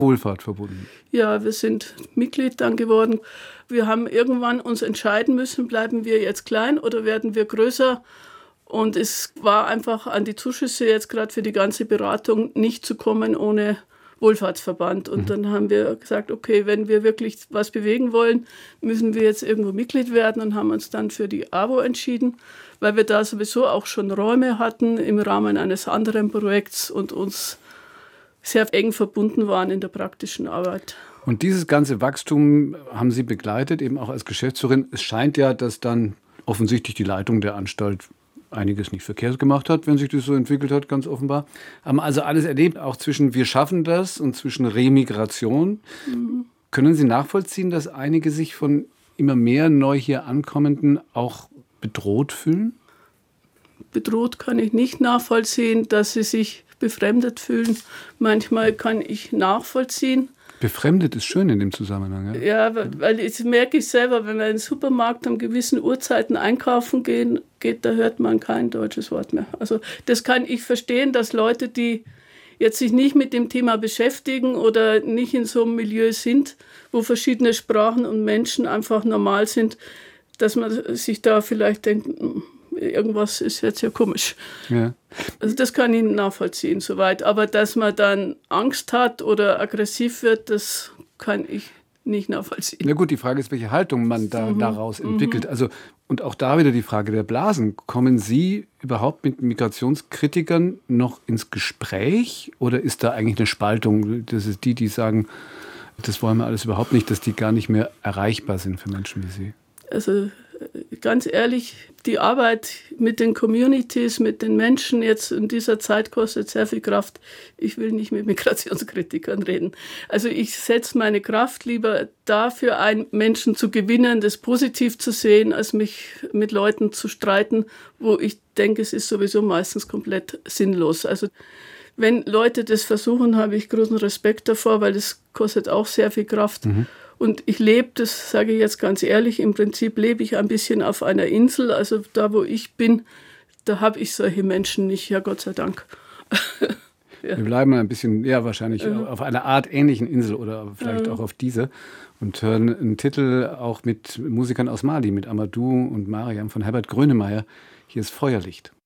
Wohlfahrt verbunden. Ja, wir sind Mitglied dann geworden. Wir haben irgendwann uns entscheiden müssen, bleiben wir jetzt klein oder werden wir größer? Und es war einfach an die Zuschüsse jetzt gerade für die ganze Beratung nicht zu kommen ohne Wohlfahrtsverband. Und dann haben wir gesagt, okay, wenn wir wirklich was bewegen wollen, müssen wir jetzt irgendwo Mitglied werden und haben uns dann für die AWO entschieden, weil wir da sowieso auch schon Räume hatten im Rahmen eines anderen Projekts und uns sehr eng verbunden waren in der praktischen Arbeit. Und dieses ganze Wachstum haben Sie begleitet, eben auch als Geschäftsführerin. Es scheint ja, dass dann offensichtlich die Leitung der Anstalt einiges nicht verkehrt gemacht hat, wenn sich das so entwickelt hat, ganz offenbar. Haben also alles erlebt, auch zwischen wir schaffen das und zwischen Remigration. Können Sie nachvollziehen, dass einige sich von immer mehr neu hier Ankommenden auch bedroht fühlen? Bedroht kann ich nicht nachvollziehen, dass sie sich befremdet fühlen. Manchmal kann ich nachvollziehen. Befremdet ist schön in dem Zusammenhang. Ja, weil das merke ich selber, wenn man in den Supermarkt an gewissen Uhrzeiten einkaufen geht, da hört man kein deutsches Wort mehr. Also das kann ich verstehen, dass Leute, die jetzt sich nicht mit dem Thema beschäftigen oder nicht in so einem Milieu sind, wo verschiedene Sprachen und Menschen einfach normal sind, dass man sich da vielleicht denkt, irgendwas ist jetzt ja komisch. Ja. Also das kann ich nachvollziehen soweit. Aber dass man dann Angst hat oder aggressiv wird, das kann ich nicht nachvollziehen. Na gut, die Frage ist, welche Haltung man daraus entwickelt. Also, und auch da wieder die Frage der Blasen. Kommen Sie überhaupt mit Migrationskritikern noch ins Gespräch? Oder ist da eigentlich eine Spaltung? Das ist die sagen, das wollen wir alles überhaupt nicht, dass die gar nicht mehr erreichbar sind für Menschen wie Sie. Also ganz ehrlich, die Arbeit mit den Communities, mit den Menschen jetzt in dieser Zeit kostet sehr viel Kraft. Ich will nicht mit Migrationskritikern reden. Also ich setze meine Kraft lieber dafür ein, Menschen zu gewinnen, das positiv zu sehen, als mich mit Leuten zu streiten, wo ich denke, es ist sowieso meistens komplett sinnlos. Also wenn Leute das versuchen, habe ich großen Respekt davor, weil das kostet auch sehr viel Kraft. Und ich lebe, das sage ich jetzt ganz ehrlich, im Prinzip lebe ich ein bisschen auf einer Insel. Also da, wo ich bin, da habe ich solche Menschen nicht, ja Gott sei Dank. Ja. Wir bleiben ein bisschen, ja wahrscheinlich auf einer Art ähnlichen Insel oder vielleicht auch auf diese und hören einen Titel auch mit Musikern aus Mali, mit Amadou und Mariam von Herbert Grönemeyer. Hier ist Feuerlicht.